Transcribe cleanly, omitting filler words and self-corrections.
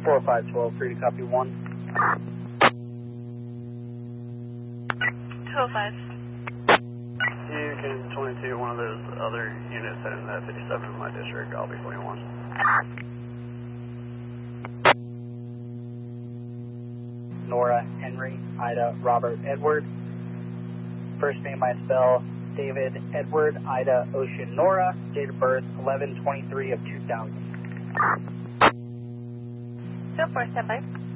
4512, free to copy 1. 205. Houston 22, one of those other units heading to 57 in my district, I'll be 21. Nora, Henry, Ida, Robert, Edward. First name I spell David, Edward, Ida, Ocean, Nora. Date of birth 11/23 of 2000. 204, standby.